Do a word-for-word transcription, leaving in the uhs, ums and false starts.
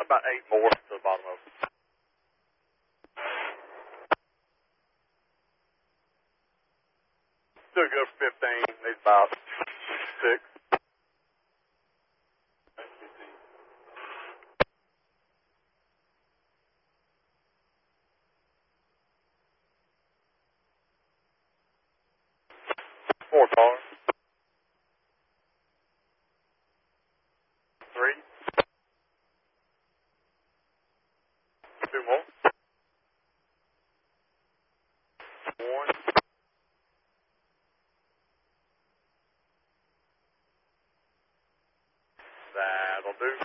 About eight more to the bottom of it. Still good for fifteen. Needs about six. Four cars. Three. Two more. One. That'll do.